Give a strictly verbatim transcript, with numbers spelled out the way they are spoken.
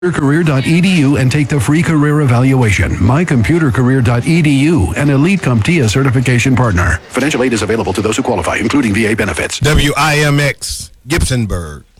career dot e d u and take the free career evaluation. my computer career dot e d u, an Elite CompTIA certification partner. Financial aid is available to those who qualify, including V A benefits. W I M X, Gibsonburg.